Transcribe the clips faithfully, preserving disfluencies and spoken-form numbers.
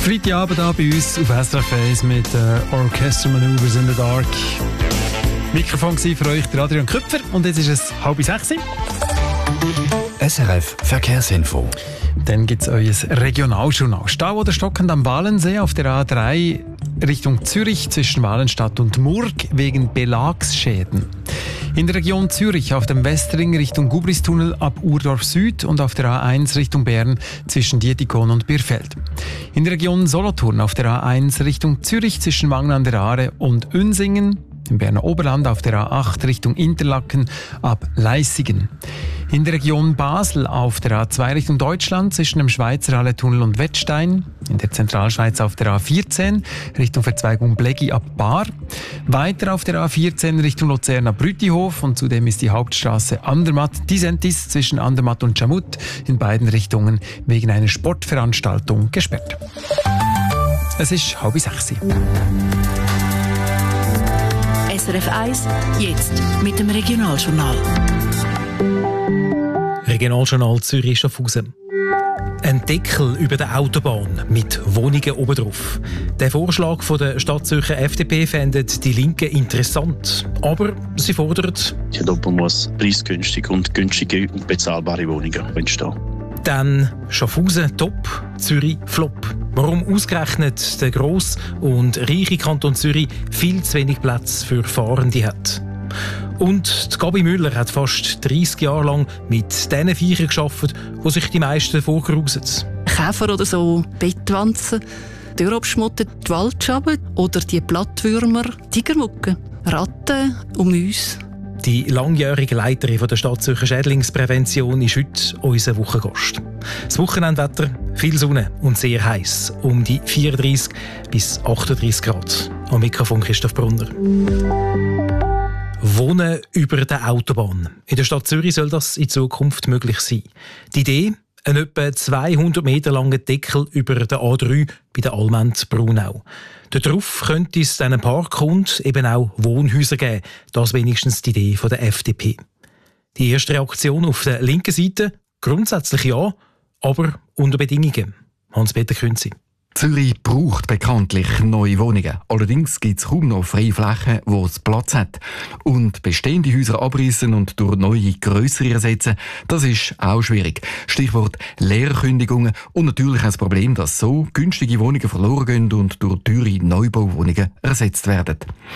Freitagabend hier bei uns auf S R F eins mit äh, Orchestral Maneuvers in the Dark. Mikrofon war für euch der Adrian Köpfer und jetzt ist es halb sechs. S R F Verkehrsinfo. Dann gibt es euer Regionaljournal. Stau oder stockend am Walensee auf der A drei Richtung Zürich zwischen Walenstadt und Murg wegen Belagsschäden. In der Region Zürich auf dem Westring Richtung Gubristunnel ab Urdorf Süd und auf der A eins Richtung Bern zwischen Dietikon und Birfeld. In der Region Solothurn auf der A eins Richtung Zürich zwischen Wangen an der Aare und Unsingen. Im Berner Oberland auf der A acht Richtung Interlaken ab Leissigen. In der Region Basel auf der A zwei Richtung Deutschland zwischen dem Schweizer Halletunnel und Wettstein. In der Zentralschweiz auf der A vierzehn Richtung Verzweigung Bleggi ab Baar. Weiter auf der A vierzehn Richtung Luzern ab Brütihof und zudem ist die Hauptstraße Andermatt-Disentis zwischen Andermatt und Schamut in beiden Richtungen wegen einer Sportveranstaltung gesperrt. Es ist halb sechs. S R F eins, jetzt mit dem Regionaljournal. Regionaljournal Zürich-Schaffhausen. Ein Deckel über der Autobahn mit Wohnungen obendrauf. Der Vorschlag von der Stadt Zürcher F D P findet die Linken interessant. Aber sie fordert, ja, da muss preisgünstig und günstige und bezahlbare Wohnungen entstehen. Dann Schaffhausen top, Zürich flop. Warum ausgerechnet der grosse und reiche Kanton Zürich viel zu wenig Platz für Fahrende hat. Und die Gabi Müller hat fast dreissig Jahre lang mit diesen Viechern gearbeitet, wo sich die meisten vorgerusen. Käfer oder so, Bettwanzen, Türabschmotten, die Waldschaben oder die Blattwürmer, Tigermucke, Ratten um uns. Die langjährige Leiterin der Stadt Zürcher Schädlingsprävention ist heute unser Wochengast. Das Wochenendwetter, viel Sonne und sehr heiß, um die vierunddreissig bis achtunddreissig Grad. Am Mikrofon Christoph Brunner. Wohnen über der Autobahn. In der Stadt Zürich soll das in Zukunft möglich sein. Die Idee? Ein etwa zweihundert Meter langer Deckel über der A drei bei der Allmend Brunau. Darauf könnte es einen Park und eben auch Wohnhäuser geben. Das ist wenigstens die Idee der F D P. Die erste Reaktion auf der linken Seite? Grundsätzlich ja, aber unter Bedingungen. Hans-Peter Künzi. Zürich braucht bekanntlich neue Wohnungen. Allerdings gibt es kaum noch freie Flächen, wo es Platz hat. Und bestehende Häuser abreißen und durch neue, grössere ersetzen, das ist auch schwierig. Stichwort Leerkündigungen und natürlich das Problem, dass so günstige Wohnungen verloren gehen und durch teure Neubauwohnungen ersetzt werden.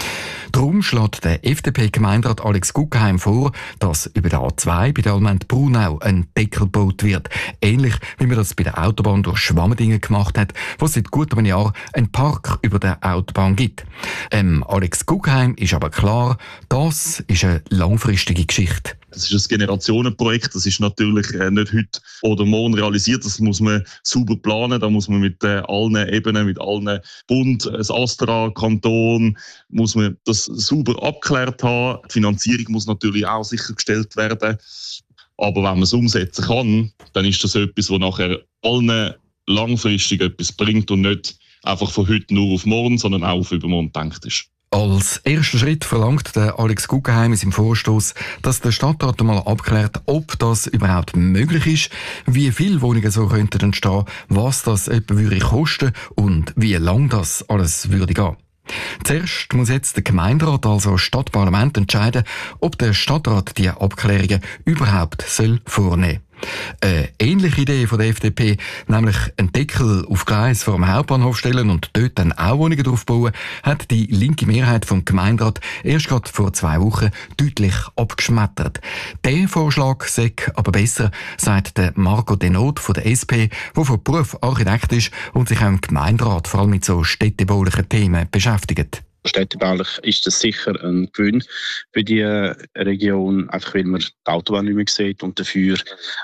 Darum schlägt der F D P-Gemeinderat Alex Guggenheim vor, dass über der A zwei bei der Allmend Brunau ein Deckel gebaut wird. Ähnlich wie man das bei der Autobahn durch Schwammendingen gemacht hat, wo es seit gut einem Jahr einen Park über der Autobahn gibt. Ähm, Alex Guggenheim ist aber klar, das ist eine langfristige Geschichte. Das ist ein Generationenprojekt, das ist natürlich nicht heute oder morgen realisiert, das muss man sauber planen, da muss man mit äh, allen Ebenen, mit allen Bund, das Astra, Kanton, muss man das sauber abgeklärt haben. Die Finanzierung muss natürlich auch sichergestellt werden, aber wenn man es umsetzen kann, dann ist das etwas, was nachher allen langfristig etwas bringt und nicht einfach von heute nur auf morgen, sondern auch auf übermorgen gedacht ist. Als ersten Schritt verlangt der Alex Guggenheim in seinem Vorstoss, dass der Stadtrat einmal abklärt, ob das überhaupt möglich ist, wie viele Wohnungen so könnten entstehen, was das etwa würde kosten und wie lang das alles würde gehen. Zuerst muss jetzt der Gemeinderat, also Stadtparlament, entscheiden, ob der Stadtrat die Abklärungen überhaupt soll vornehmen soll. Eine ähnliche Idee von der F D P, nämlich einen Deckel auf Gleis vor dem Hauptbahnhof stellen und dort dann auch Wohnungen drauf bauen, hat die linke Mehrheit vom Gemeinderat erst gerade vor zwei Wochen deutlich abgeschmettert. Der Vorschlag sei aber besser, sagt der Marco Denot von der S P, der von Beruf Architekt ist und sich auch im Gemeinderat vor allem mit so städtebaulichen Themen beschäftigt. Städtebaulich ist das sicher ein Gewinn für die Region, einfach weil man die Autobahn nicht mehr sieht und dafür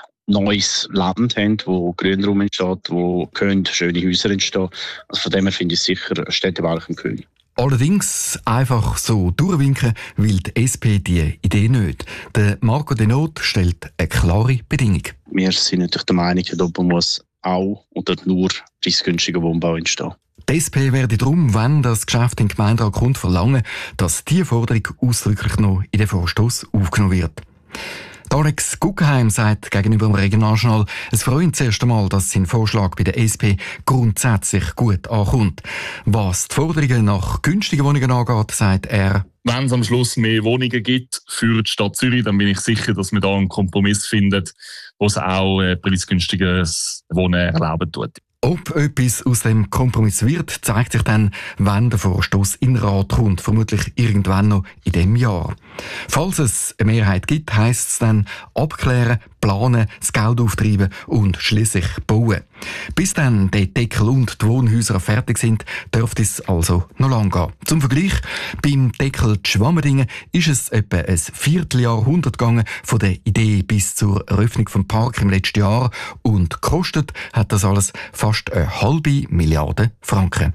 neues Land haben, wo Grünraum entsteht, wo können schöne Häuser entstehen. Also von dem her finde ich sicher städtebaulich ein Gewinn. Allerdings einfach so durchwinken will die S P die Idee nicht. Der Marco Denot stellt eine klare Bedingung. Wir sind natürlich der Meinung, dass man muss auch oder nur preisgünstiger Wohnbau entstehen. Die S P werde darum, wenn das Geschäft in den Gemeinderat kommt, verlangen, dass diese Forderung ausdrücklich noch in den Vorstoss aufgenommen wird. Alex Guggenheim sagt gegenüber dem Regionaljournal, es freut ihn das erste Mal, dass sein Vorschlag bei der S P grundsätzlich gut ankommt. Was die Forderungen nach günstigen Wohnungen angeht, sagt er: Wenn es am Schluss mehr Wohnungen gibt für die Stadt Zürich, dann bin ich sicher, dass wir da einen Kompromiss finden, der es auch äh, preisgünstiges Wohnen erlauben tut. Ob etwas aus dem Kompromiss wird, zeigt sich dann, wenn der Vorstoss in den Rat kommt, vermutlich irgendwann noch in diesem Jahr. Falls es eine Mehrheit gibt, heisst es dann abklären, planen, das Geld auftreiben und schliesslich bauen. Bis dann der Deckel und die Wohnhäuser fertig sind, dürfte es also noch lang gehen. Zum Vergleich, beim Deckel Schwammerdingen ist es etwa ein Vierteljahrhundert gegangen, von der Idee bis zur Eröffnung des Parks im letzten Jahr, und gekostet hat das alles fast eine halbe Milliarde Franken.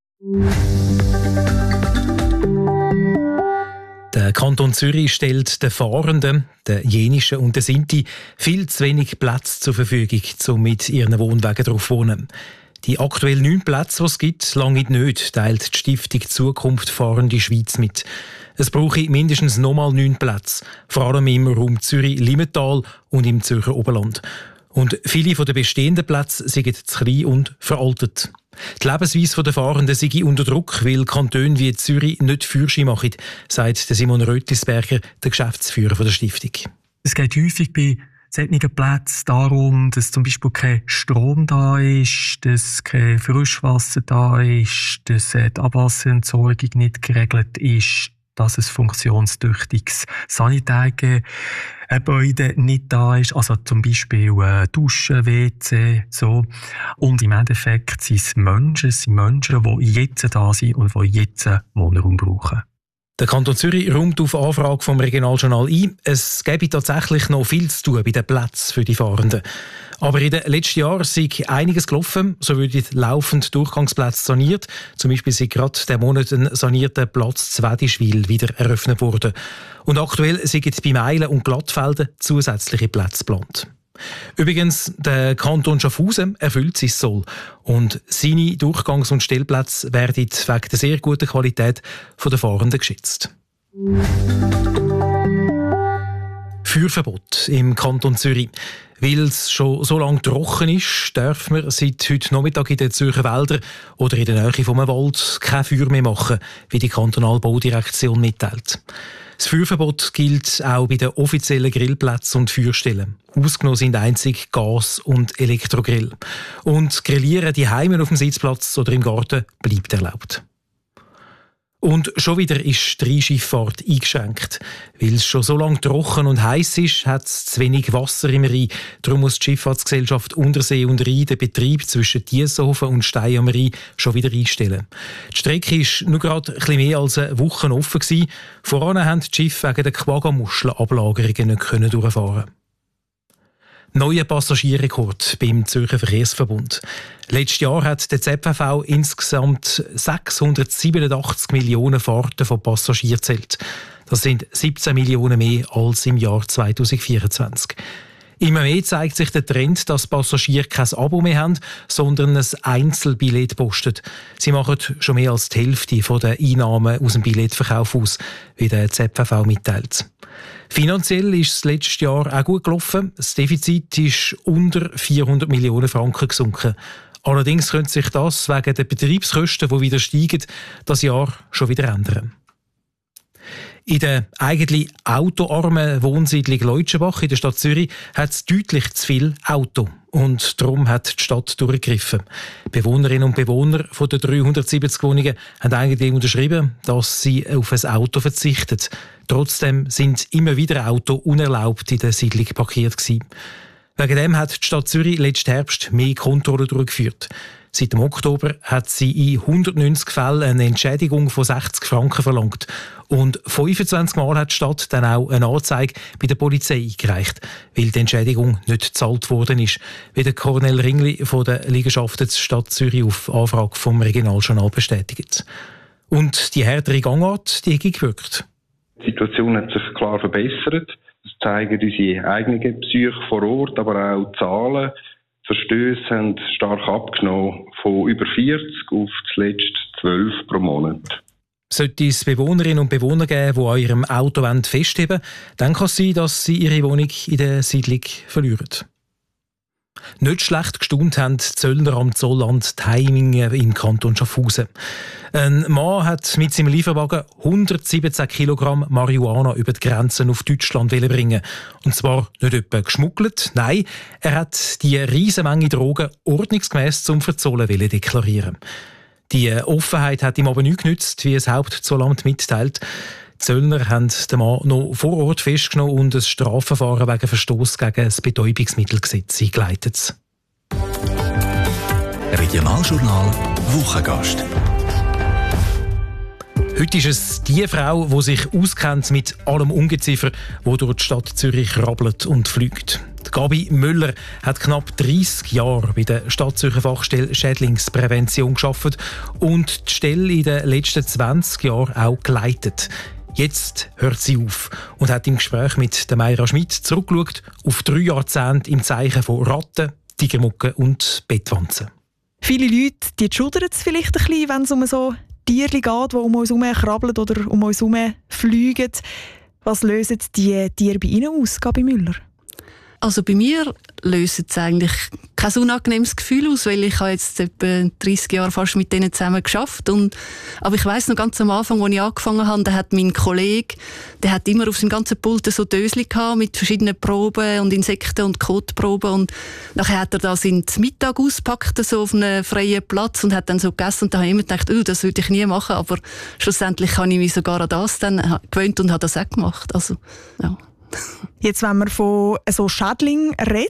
Der Kanton Zürich stellt den Fahrenden, den Jenischen und den Sinti, viel zu wenig Platz zur Verfügung, um mit ihren Wohnwagen drauf zu wohnen. Die aktuell neun Plätze, die es gibt, lange nicht, teilt die Stiftung Zukunft Fahrende Schweiz mit. Es brauche mindestens nochmal neun Plätze, vor allem im Raum Zürich-Limmental und im Zürcher Oberland. Und viele der bestehenden Plätze sind zu klein und veraltet. Die Lebensweise der Fahrenden sei unter Druck, weil Kantone wie Zürich nicht Führerschein machen, sagt Simon Rötlisberger, der Geschäftsführer der Stiftung. Es geht häufig bei solchen Plätzen darum, dass zum Beispiel kein Strom da ist, dass kein Frischwasser da ist, dass die Abwasserentsorgung nicht geregelt ist, dass ein funktionstüchtiges Sanitärgebäude nicht da ist, also zum Beispiel äh, Duschen, W C, so. Und im Endeffekt sind es Menschen, sind Menschen, die jetzt da sind und die jetzt Wohnraum brauchen. Der Kanton Zürich räumt auf Anfrage vom Regionaljournal ein, es gäbe tatsächlich noch viel zu tun bei den Plätzen für die Fahrenden. Aber in den letzten Jahren sei einiges gelaufen, so würden laufend Durchgangsplätze saniert. Zum Beispiel sei gerade der Monat ein sanierter Platz Zwedischwil wieder eröffnet worden. Und aktuell sind bei Meilen und Glattfelden zusätzliche Plätze geplant. Übrigens, der Kanton Schaffhausen erfüllt sein Soll und seine Durchgangs- und Stellplätze werden wegen der sehr guten Qualität der Fahrenden geschätzt. Feuerverbot im Kanton Zürich. Weil es schon so lange trocken ist, darf man seit heute Nachmittag in den Zürcher Wäldern oder in der Nähe vom Wald kein Feuer mehr machen, wie die kantonale Baudirektion mitteilt. Das Feuerverbot gilt auch bei den offiziellen Grillplätzen und Feuerstellen. Ausgenommen sind einzig Gas- und Elektrogrill. Und Grillieren die Heime auf dem Sitzplatz oder im Garten bleibt erlaubt. Und schon wieder ist die Rheinschifffahrt eingeschränkt. Weil es schon so lange trocken und heiß ist, hat es zu wenig Wasser im Rhein. Darum muss die Schifffahrtsgesellschaft Untersee und Rhein den Betrieb zwischen Diessenhofen und Stein am Rhein schon wieder einstellen. Die Strecke war nur gerade ein bisschen mehr als eine Woche offen gewesen. Voran haben die Schiffe wegen der Quagga-Muschelablagerungen nicht können durchfahren. Neuer Passagierrekord beim Zürcher Verkehrsverbund. Letztes Jahr hat der Z V V insgesamt sechshundertsiebenundachtzig Millionen Fahrten von Passagieren gezählt. Das sind siebzehn Millionen mehr als im Jahr zweitausendvierundzwanzig. Immer mehr zeigt sich der Trend, dass Passagiere kein Abo mehr haben, sondern ein Einzelbillett posten. Sie machen schon mehr als die Hälfte der Einnahmen aus dem Billettverkauf aus, wie der Z V V mitteilt. Finanziell ist es letztes Jahr auch gut gelaufen. Das Defizit ist unter vierhundert Millionen Franken gesunken. Allerdings könnte sich das wegen der Betriebskosten, die wieder steigen, das Jahr schon wieder ändern. In der eigentlich autoarmen Wohnsiedlung Leutschenbach in der Stadt Zürich hat es deutlich zu viel Auto. Und darum hat die Stadt durchgegriffen. Bewohnerinnen und Bewohner von den dreihundertsiebzig Wohnungen haben eigentlich unterschrieben, dass sie auf ein Auto verzichten. Trotzdem sind immer wieder Autos unerlaubt in der Siedlung parkiert gewesen. Wegen dem hat die Stadt Zürich letzten Herbst mehr Kontrollen durchgeführt. Seit dem Oktober hat sie in hundertneunzig Fällen eine Entschädigung von sechzig Franken verlangt. Und fünfundzwanzig Mal hat die Stadt dann auch eine Anzeige bei der Polizei eingereicht, weil die Entschädigung nicht gezahlt worden ist, wie der Cornel Ringli von der Liegenschaft der Stadt Zürich auf Anfrage vom Regionaljournal bestätigt. Und die härtere Gangart, die hat gewirkt. Die Situation hat sich klar verbessert. Das zeigen unsere eigenen Psyche vor Ort, aber auch die Zahlen. Verstöße haben stark abgenommen, von über vierzig auf zuletzt zwölf pro Monat. Sollte es Bewohnerinnen und Bewohner geben, die an ihrem Auto festheben wollen, dann kann es sein, dass sie ihre Wohnung in der Siedlung verlieren. Nicht schlecht gestaunt haben die Zöllner am Zollamt Teimingen im Kanton Schaffhausen. Ein Mann hat mit seinem Lieferwagen hundertsiebzehn Kilogramm Marihuana über die Grenzen auf Deutschland bringen. Und zwar nicht etwa geschmuggelt, nein, er hat die riesige Menge Drogen ordnungsgemäss zum Verzollen deklarieren. Die Offenheit hat ihm aber nichts genützt, wie das Hauptzollamt mitteilt. Die Zöllner haben den Mann noch vor Ort festgenommen und ein Strafverfahren wegen Verstoß gegen das Betäubungsmittelgesetz eingeleitet. Regionaljournal Wochengast. Heute ist es die Frau, die sich auskennt mit allem Ungeziefer, das durch die Stadt Zürich rabbelt und fliegt. Die Gabi Müller hat knapp dreissig Jahre bei der Stadt Zürcher Fachstelle Schädlingsprävention gearbeitet und die Stelle in den letzten zwanzig Jahren auch geleitet. Jetzt hört sie auf und hat im Gespräch mit der Mayra Schmidt zurückgeschaut auf drei Jahrzehnte im Zeichen von Ratten, Tigermucken und Bettwanzen. Viele Leute die schudern es vielleicht ein bisschen, wenn es um so Tiere geht, die um uns herum krabbeln oder um uns herum fliegen. Was lösen die Tiere bei Ihnen aus, Gabi Müller? Also bei mir löst es eigentlich kein unangenehmes Gefühl aus, weil ich habe jetzt etwa dreissig Jahre fast mit denen zusammen geschafft. Und, aber ich weiss noch ganz am Anfang, als ich angefangen habe, da hat mein Kollege, der hat immer auf seinem ganzen Pult so Dösli gehabt mit verschiedenen Proben und Insekten und Kotproben. Und nachher hat er das in den Mittag ausgepackt, so auf einem freien Platz und hat dann so gegessen. Und da habe ich immer gedacht, oh, das würde ich nie machen. Aber schlussendlich habe ich mich sogar an das dann gewöhnt und habe das auch gemacht. Also, ja. Jetzt, wenn man von so Schädlingen redet,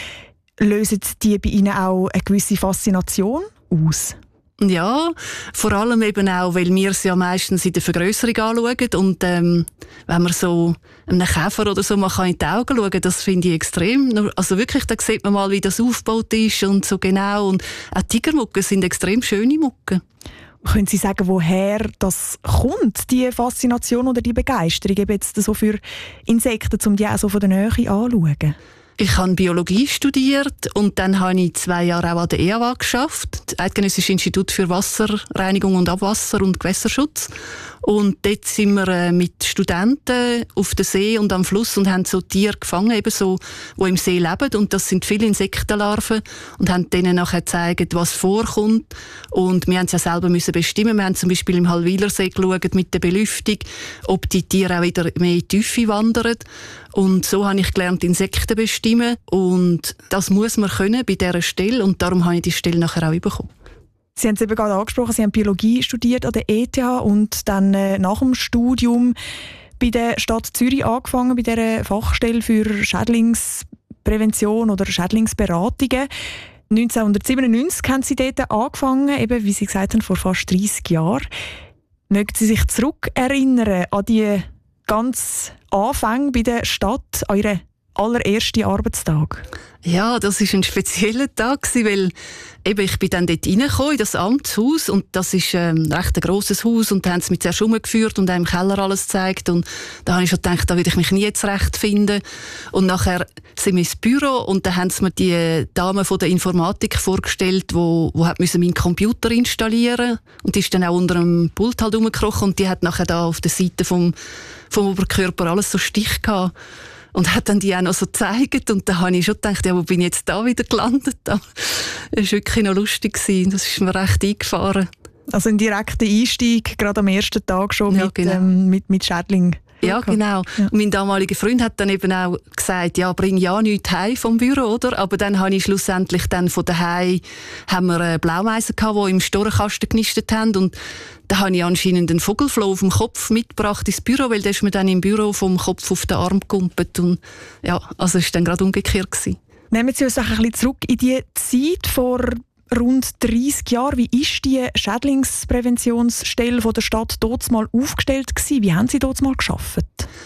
lösen die bei Ihnen auch eine gewisse Faszination aus? Ja, vor allem eben auch, weil wir es ja meistens in der Vergrösserung anschauen und ähm, wenn man so einem Käfer oder so man kann in die Augen schauen, das finde ich extrem. Also wirklich, da sieht man mal, wie das aufgebaut ist und so genau. Und auch Tigermucken sind extrem schöne Mucken. Können Sie sagen, woher das kommt, die Faszination oder die Begeisterung eben jetzt so für Insekten, um die auch so von der Nähe anzuschauen? Ich habe Biologie studiert und dann habe ich zwei Jahre auch an der E A W A geschafft, das Eidgenössische Institut für Wasserreinigung und Abwasser und Gewässerschutz. Und dort sind wir äh, mit Studenten auf der See und am Fluss und haben so Tiere gefangen, eben so, die im See leben. Und das sind viele Insektenlarven und haben denen nachher gezeigt, was vorkommt. Und wir haben es ja selber müssen bestimmen. Wir haben zum Beispiel im Hallwilersee geschaut mit der Belüftung, ob die Tiere auch wieder mehr in die Tiefe wandern. Und so habe ich gelernt, Insekten bestimmen. Und das muss man können bei dieser Stelle. Und darum habe ich die Stelle nachher auch bekommen. Sie haben es eben gerade angesprochen, Sie haben Biologie studiert an der E T H und dann äh, nach dem Studium bei der Stadt Zürich angefangen, bei dieser Fachstelle für Schädlingsprävention oder Schädlingsberatungen. neunzehnhundertsiebenundneunzig haben Sie dort angefangen, eben wie Sie gesagt haben, vor fast dreissig Jahren. Mögen Sie sich zurückerinnern an die ganz Anfänge bei der Stadt, an Ihren allerersten Arbeitstag? Ja, das war ein spezieller Tag, weil eben ich bin dann dort reingekommen, in das Amtshaus, und das ist ähm, ein recht grosses Haus, und da haben sie mich zuerst rumgeführt und einem im Keller alles gezeigt, und da habe ich schon gedacht, da würde ich mich nie zurechtfinden. Und nachher sind wir ins Büro und da haben sie mir die Dame von der Informatik vorgestellt, wo, wo hat müssen meinen Computer installieren, und die ist dann auch unter dem Pult halt rumgekrochen, und die hat nachher da auf der Seite vom, vom Oberkörper alles so Stich gehabt. Und hat dann die auch noch so gezeigt. Und da habe ich schon gedacht, ja, wo bin ich jetzt da wieder gelandet? Das war wirklich noch lustig. Das ist mir recht eingefahren. Also ein direkter Einstieg, gerade am ersten Tag schon ja, mit, genau. ähm, mit, mit Schädling. Ja, genau. Ja. Und mein damaliger Freund hat dann eben auch gesagt, ja, bring ja nichts heim vom Büro, oder? Aber dann habe ich schlussendlich dann von daheim haben wir Blaumeisen gehabt, die im Storenkasten genistet haben, und da habe ich anscheinend einen Vogelfloh auf dem Kopf mitgebracht ins Büro, weil der ist mir dann im Büro vom Kopf auf den Arm gekumpelt, und ja, also es war dann gerade umgekehrt gewesen. Nehmen Sie uns ein bisschen zurück in die Zeit vor rund dreissig Jahren. Wie ist die Schädlingspräventionsstelle von der Stadt dort mal aufgestellt gewesen? Wie haben Sie dort mal gearbeitet?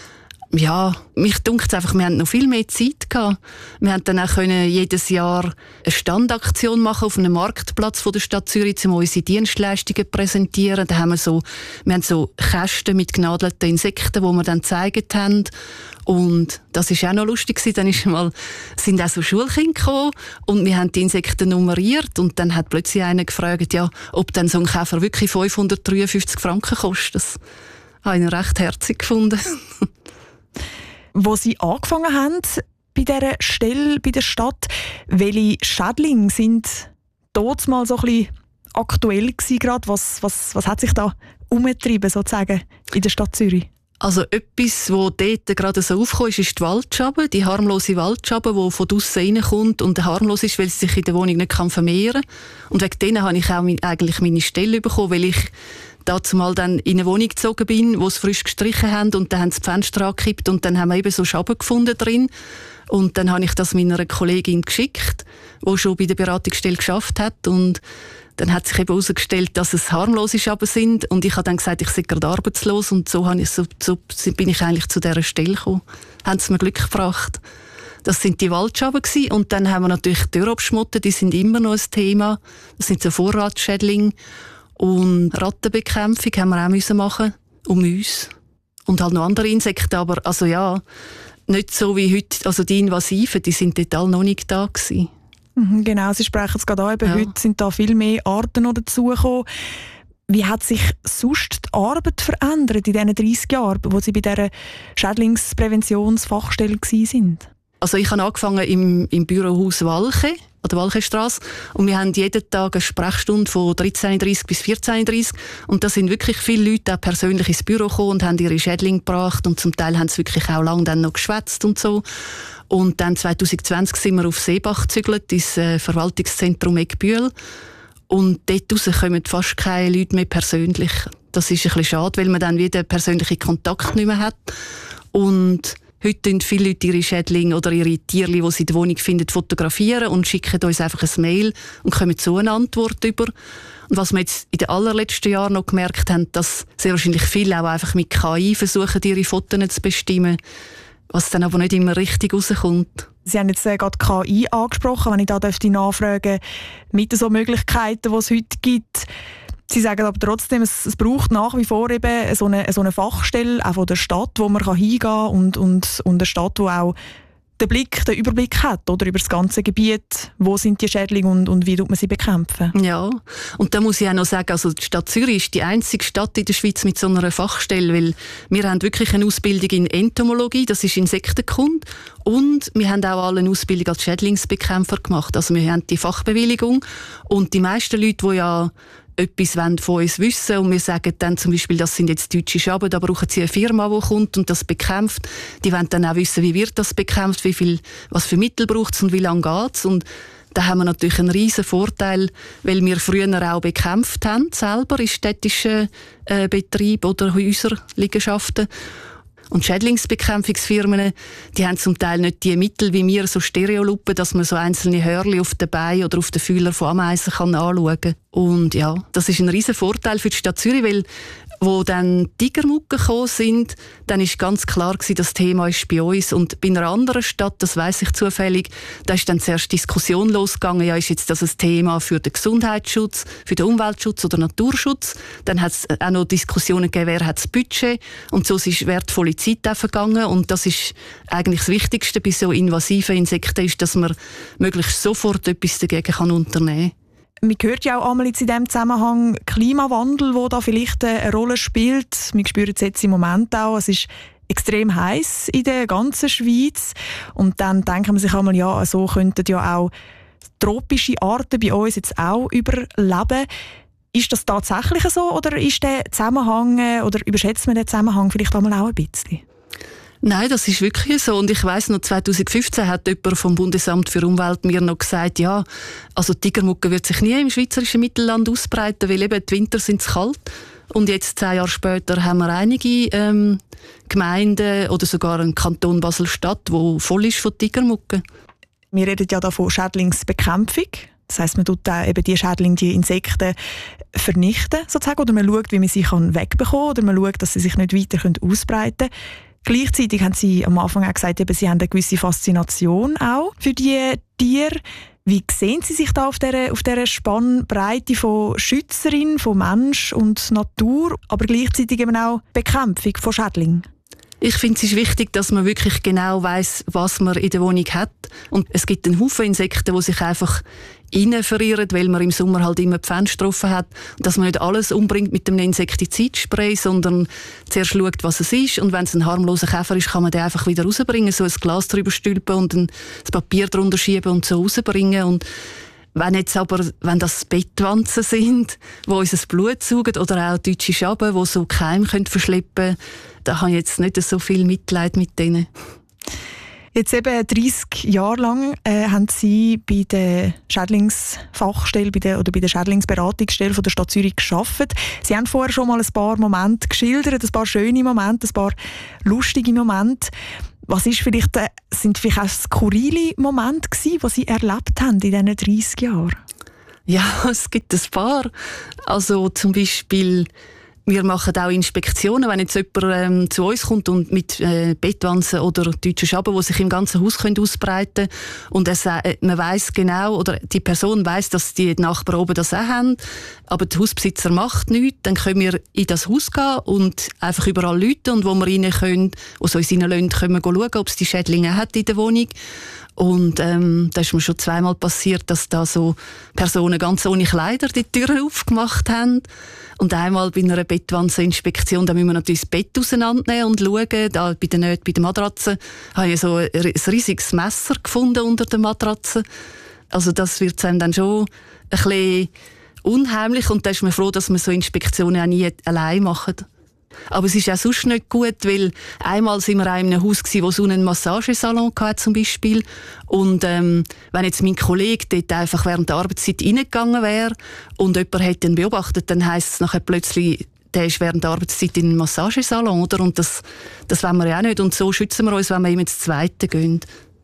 Ja, mich dunkt einfach, wir hatten noch viel mehr Zeit gehabt. Wir haben dann auch können jedes Jahr eine Standaktion machen auf einem Marktplatz von der Stadt Zürich, um unsere Dienstleistungen zu präsentieren. Da haben wir so, wir haben so Kästen mit genadelten Insekten, die wir dann gezeigt haben. Und das ist auch noch lustig gewesen. Dann ist mal, sind auch so Schulkinder gekommen und wir haben die Insekten nummeriert und dann hat plötzlich einer gefragt, ja, ob dann so ein Käfer wirklich fünfhundertdreiundfünfzig Franken kostet. Das habe ich recht herzig gefunden. Wo Sie angefangen haben bei dieser Stelle bei der Stadt, welche Schädlinge sind dort mal so ein bisschen aktuell gewesen gerade? Was, was, was hat sich da umgetrieben sozusagen in der Stadt Zürich? Also etwas, was dort gerade so aufgekommen ist, ist die Waldschabe, die harmlose Waldschabe, die von draussen reinkommt und harmlos ist, weil sie sich in der Wohnung nicht vermehren kann. Und wegen denen habe ich auch eigentlich meine Stelle bekommen, weil ich dazu mal dann in eine Wohnung gezogen bin, wo sie frisch gestrichen haben und dann haben sie die Fenster angekippt und dann haben wir eben so Schaben gefunden drin. Und dann habe ich das meiner Kollegin geschickt, die schon bei der Beratungsstelle geschafft hat und dann hat sich eben herausgestellt, dass es harmlose Schaben sind und ich habe dann gesagt, ich sei gerade arbeitslos und so, habe ich, so, so bin ich eigentlich zu dieser Stelle gekommen. Haben sie mir Glück gebracht. Das sind die Waldschaben gewesen. Und dann haben wir natürlich Türabschmotten, die sind immer noch ein Thema. Das sind so Vorratsschädlinge. Und Rattenbekämpfung haben wir auch müssen machen, um uns. Und halt noch andere Insekten, aber also ja, nicht so wie heute, also die Invasiven, die sind dort alle noch nicht da gewesen. Mhm, genau, Sie sprechen es gerade an, eben, ja. Heute sind da viel mehr Arten noch dazugekommen. Wie hat sich sonst die Arbeit verändert in diesen dreissig Jahren, wo Sie bei dieser Schädlingspräventionsfachstelle waren? Also ich habe angefangen im, im Bürohaus Walche, an der Walchestrasse, und wir haben jeden Tag eine Sprechstunde von dreizehn Uhr dreissig bis vierzehn Uhr dreissig und da sind wirklich viele Leute auch persönlich ins Büro gekommen und haben ihre Schädlinge gebracht und zum Teil haben sie wirklich auch lange dann noch geschwätzt und so. Und dann zwanzig zwanzig sind wir auf Seebach gezügelt, ins äh, Verwaltungszentrum Eckbühl. Und dort raus kommen fast keine Leute mehr persönlich. Das ist ein bisschen schade, weil man dann wieder persönlichen Kontakt nicht mehr hat. Und heute tun viele Leute ihre Schädlinge oder ihre Tiere, die sie in der Wohnung finden, fotografieren und schicken uns einfach ein Mail und kommen so eine Antwort über. Und was wir jetzt in den allerletzten Jahren noch gemerkt haben, dass sehr wahrscheinlich viele auch einfach mit K I versuchen, ihre Fotos zu bestimmen, was dann aber nicht immer richtig rauskommt. Sie haben jetzt äh, gerade K I angesprochen, wenn ich da dürfte nachfragen, mit so Möglichkeiten, die es heute gibt. Sie sagen aber trotzdem, es, es braucht nach wie vor eben so eine, so eine Fachstelle, auch von der Stadt, wo man hingehen kann und, und, und eine Stadt, die auch den Blick, den Überblick hat, oder, über das ganze Gebiet. Wo sind die Schädlinge und, und wie tut man sie bekämpfen? Ja, und da muss ich auch noch sagen, also die Stadt Zürich ist die einzige Stadt in der Schweiz mit so einer Fachstelle, weil wir haben wirklich eine Ausbildung in Entomologie, das ist Insektenkunde, und wir haben auch alle eine Ausbildung als Schädlingsbekämpfer gemacht. Also wir haben die Fachbewilligung und die meisten Leute, die ja etwas von uns wissen und wir sagen dann zum Beispiel, das sind jetzt deutsche Schaben, da brauchen sie eine Firma, die kommt und das bekämpft. Die wollen dann auch wissen, wie wird das bekämpft, wie viel, was für Mittel braucht es und wie lange geht es. Und da haben wir natürlich einen riesen Vorteil, weil wir früher auch bekämpft haben, selber in städtischen äh, Betrieben oder Häusern, Liegenschaften. Und Schädlingsbekämpfungsfirmen, die haben zum Teil nicht die Mittel wie wir, so Stereolupen, dass man so einzelne Hörli auf den Beinen oder auf den Fühlern von Ameisen kann anschauen kann. Und ja, das ist ein riesen Vorteil für die Stadt Zürich, weil wo dann Tigermucken gekommen sind, dann ist ganz klar gewesen, das Thema ist bei uns. Und bei einer anderen Stadt, das weiss ich zufällig, da ist dann zuerst Diskussion losgegangen, ja, ist jetzt das ein Thema für den Gesundheitsschutz, für den Umweltschutz oder Naturschutz? Dann hat es auch noch Diskussionen gegeben, wer hat das Budget? Und so ist wertvolle Zeit auch vergangen. Und das ist eigentlich das Wichtigste bei so invasiven Insekten, ist, dass man möglichst sofort etwas dagegen kann unternehmen kann. Man hört ja auch einmal in diesem Zusammenhang Klimawandel, der da vielleicht eine Rolle spielt. Wir spüren es jetzt im Moment auch. Es ist extrem heiß in der ganzen Schweiz. Und dann denken wir sich einmal, ja, so könnten ja auch tropische Arten bei uns jetzt auch überleben. Ist das tatsächlich so oder ist der Zusammenhang, oder überschätzt man den Zusammenhang vielleicht einmal auch ein bisschen? Nein, das ist wirklich so. Und ich weiss noch, zwanzig fünfzehn hat jemand vom Bundesamt für Umwelt mir noch gesagt, ja, also die Tigermucke wird sich nie im schweizerischen Mittelland ausbreiten, weil eben die Winter sind zu kalt. Und jetzt, zehn Jahre später, haben wir einige ähm, Gemeinden oder sogar einen Kanton Basel-Stadt, der voll ist von Tigermucken. Wir reden ja da von Schädlingsbekämpfung. Das heisst, man tut auch eben die Schädlinge, die Insekten vernichten, sozusagen. Oder man schaut, wie man sie wegbekommen kann. Oder man schaut, dass sie sich nicht weiter ausbreiten können. Gleichzeitig haben Sie am Anfang auch gesagt, eben, Sie haben eine gewisse Faszination auch für die Tiere. Wie sehen Sie sich da auf dieser, auf dieser Spannbreite von Schützerin, von Mensch und Natur, aber gleichzeitig eben auch Bekämpfung von Schädlingen? Ich finde, es ist wichtig, dass man wirklich genau weiss, was man in der Wohnung hat. Und es gibt einen Haufen Insekten, die sich einfach innen verirren, weil man im Sommer halt immer die Fenster offen hat. Und dass man nicht alles umbringt mit einem Insektizidspray, sondern zuerst schaut, was es ist. Und wenn es ein harmloser Käfer ist, kann man den einfach wieder rausbringen, so ein Glas drüber stülpen und ein, das Papier drunter schieben und so rausbringen. Und wenn jetzt aber, wenn das Bettwanzen sind, die unser Blut saugen, oder auch deutsche Schaben, die so Keime verschleppen können, da habe ich jetzt nicht so viel Mitleid mit denen. Jetzt eben dreissig Jahre lang äh, haben Sie bei der Schädlingsfachstelle bei der, oder bei der Schädlingsberatungsstelle von der Stadt Zürich gearbeitet. Sie haben vorher schon mal ein paar Momente geschildert, ein paar schöne Momente, ein paar lustige Momente. Was ist vielleicht, äh, sind vielleicht auch skurrile Momente gewesen, die Sie erlebt haben in diesen dreissig Jahren? Ja, es gibt ein paar. Also zum Beispiel, wir machen auch Inspektionen, wenn jetzt jemand ähm, zu uns kommt und mit äh, Bettwanzen oder deutschen Schaben, die sich im ganzen Haus können ausbreiten können. Und es, äh, man weiss genau, oder die Person weiss, dass die Nachbarn oben das auch haben, aber der Hausbesitzer macht nichts. Dann können wir in das Haus gehen und einfach überall läuten, und wo wir rein können, also uns reinlassen, können wir schauen, ob es die Schädlinge hat in der Wohnung. Und ähm, da ist mir schon zweimal passiert, dass da so Personen ganz ohne Kleider die Türen aufgemacht haben. Und einmal bei einer Bettwanzeninspektion, da müssen wir natürlich das Bett auseinandernehmen und schauen. Da bei der Nähte, bei der Matratze, habe ich so ein riesiges Messer gefunden unter der Matratze. Also das wird einem dann schon ein bisschen unheimlich. Und da ist man froh, dass wir so Inspektionen auch nie allein machen. Aber es ist auch sonst nicht gut, weil einmal sind wir auch in einem Haus gewesen, wo so einen Massagesalon hatte, zum Beispiel. Und ähm, wenn jetzt mein Kollege dort einfach während der Arbeitszeit reingegangen wäre und jemand hätte ihn beobachtet, dann heisst es nachher plötzlich, der ist während der Arbeitszeit in einem Massagesalon, oder? Und das, das wollen wir ja auch nicht. Und so schützen wir uns, wenn wir immer ins Zweite gehen.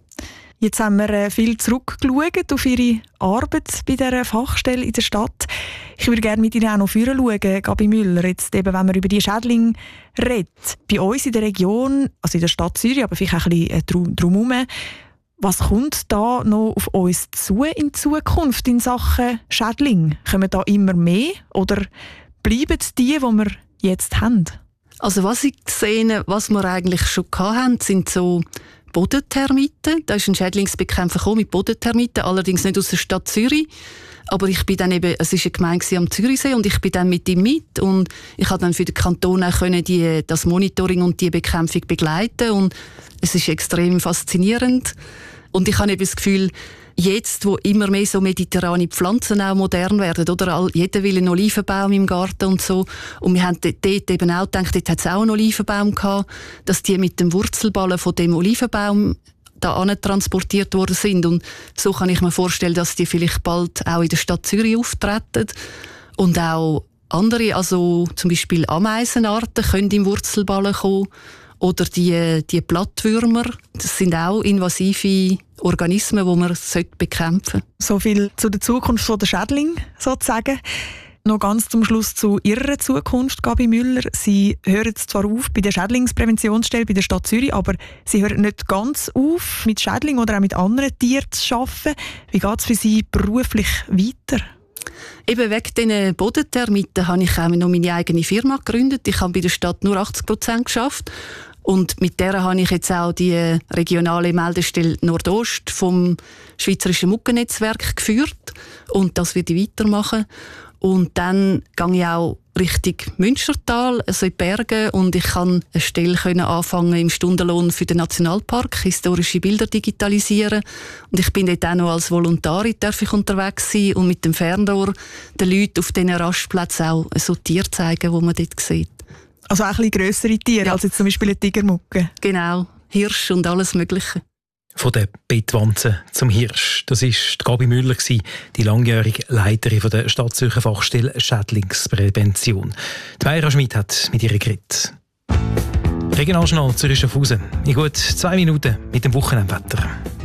Jetzt haben wir viel zurückgeschaut auf Ihre Arbeit bei dieser Fachstelle in der Stadt. Ich würde gerne mit Ihnen auch noch vorher schauen, Gabi Müller, jetzt eben, wenn man über die Schädlinge redet. Bei uns in der Region, also in der Stadt Zürich, aber vielleicht auch ein bisschen drumherum, was kommt da noch auf uns zu in Zukunft in Sachen Schädling? Kommen da immer mehr oder bleiben die, die wir jetzt haben? Also was ich sehe, was wir eigentlich schon hatten, sind so Bodentermiten. Da ist ein Schädlingsbekämpfer gekommen mit Bodentermiten, allerdings nicht aus der Stadt Zürich. Aber ich bin dann eben, es war eine Gemeinde am Zürichsee und ich bin dann mit ihm mit und ich konnte dann für den Kanton auch können die, das Monitoring und die Bekämpfung begleiten und es ist extrem faszinierend. Und ich habe eben das Gefühl, jetzt, wo immer mehr so mediterrane Pflanzen auch modern werden, oder? Jeder will einen Olivenbaum im Garten und so. Und wir haben dort eben auch gedacht, dort hat es auch einen Olivenbaum gehabt, dass die mit dem Wurzelballen von dem Olivenbaum da transportiert worden sind. Und so kann ich mir vorstellen, dass die vielleicht bald auch in der Stadt Zürich auftreten. Und auch andere, also zum Beispiel Ameisenarten, können im Wurzelballen kommen. Oder die, die Blattwürmer, das sind auch invasive Organismen, die man bekämpfen sollte. So viel zu der Zukunft der Schädlinge, sozusagen. Noch ganz zum Schluss zu Ihrer Zukunft, Gabi Müller. Sie hören zwar auf bei der Schädlingspräventionsstelle bei der Stadt Zürich, aber Sie hören nicht ganz auf, mit Schädlingen oder auch mit anderen Tieren zu arbeiten. Wie geht es für Sie beruflich weiter? Eben wegen diesen Bodentermiten habe ich auch noch meine eigene Firma gegründet. Ich habe bei der Stadt nur achtzig Prozent geschafft. Und mit der habe ich jetzt auch die regionale Meldestelle Nordost vom Schweizerischen Muckennetzwerk geführt. Und das werde ich weitermachen. Und dann gehe ich auch Richtung Münstertal, also in die Berge. Und ich kann eine Stelle können anfangen im Stundenlohn für den Nationalpark, historische Bilder digitalisieren. Und ich bin dort auch noch als Volontarin darf ich unterwegs sein und mit dem Fernrohr den Leuten auf diesen Rastplätzen auch so Tiere zeigen, die man dort sieht. Also auch ein bisschen grössere Tiere, ja, als jetzt zum Beispiel eine Tigermucke. Genau, Hirsch und alles Mögliche. Von der Bettwanze zum Hirsch. Das war die Gabi Müller, die langjährige Leiterin der Stadt Zürcher Fachstelle Schädlingsprävention. Die Meira Schmid hat mit ihr geredet. Regionaljournal Zürich-Schaffhausen. In gut zwei Minuten mit dem Wochenendwetter.